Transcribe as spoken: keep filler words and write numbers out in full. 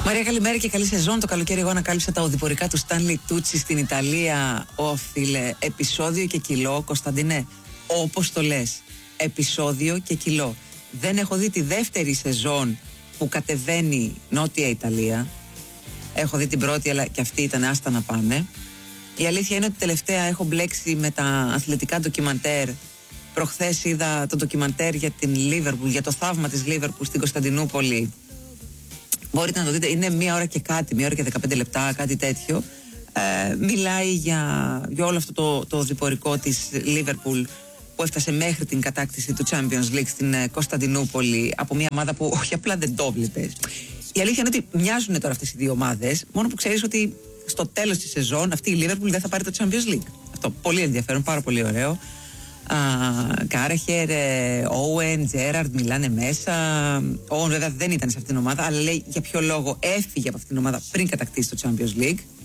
Μαρία, καλημέρα και καλή σεζόν. Το καλοκαίρι εγώ ανακάλυψα τα οδηπορικά του Στάνλι Τούτσι στην Ιταλία. Ω φίλε, επεισόδιο και κιλό. Κωνσταντινέ, όπως το λες, επεισόδιο και κιλό. Δεν έχω δει τη δεύτερη σεζόν που κατεβαίνει Νότια Ιταλία. Έχω δει την πρώτη, αλλά και αυτή ήταν άστα να πάνε. Η αλήθεια είναι ότι τελευταία έχω μπλέξει με τα αθλητικά ντοκιμαντέρ. Προχθές είδα το ντοκιμαντέρ για την Λίβερπουλ, για το θαύμα της Λίβερπουλ στην Κωνσταντινούπολη. Μπορείτε να το δείτε, είναι μία ώρα και κάτι, μία ώρα και δεκαπέντε λεπτά, κάτι τέτοιο. Ε, μιλάει για, για όλο αυτό το, το διπορικό της Λίβερπουλ που έφτασε μέχρι την κατάκτηση του Champions League στην Κωνσταντινούπολη από μια ομάδα που όχι απλά δεν το βλέπεις. Η αλήθεια είναι ότι μοιάζουν τώρα αυτές οι δύο ομάδες, μόνο που ξέρεις ότι στο τέλος της σεζόν αυτή η Λίβερπουλ δεν θα πάρει το Champions League. Αυτό πολύ ενδιαφέρον, πάρα πολύ ωραίο. Κάραχερ, Όουεν, Τζέραρντ μιλάνε μέσα. Ο Όουεν βέβαια δεν ήταν σε αυτήν την ομάδα, αλλά λέει για ποιο λόγο έφυγε από αυτήν την ομάδα πριν κατακτήσει το Champions League.